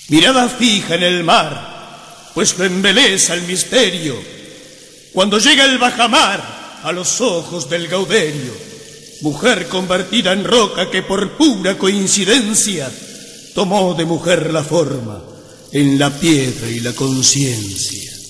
mirada fija en el mar, pues lo embeleza el misterio, cuando llega el bajamar a los ojos del Gauderio, mujer convertida en roca que por pura coincidencia tomó de mujer la forma en la piedra y la conciencia.